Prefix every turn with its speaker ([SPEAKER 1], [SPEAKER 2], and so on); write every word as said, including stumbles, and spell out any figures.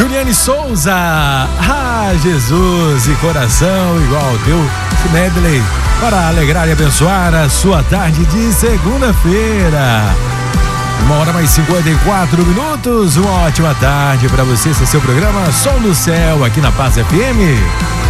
[SPEAKER 1] Juliane Souza, ah, Jesus e coração igual ao teu, medley para alegrar e abençoar a sua tarde de segunda-feira. Uma hora mais cinquenta e quatro minutos, uma ótima tarde para você, esse é seu programa Som no Céu, aqui na Paz F M.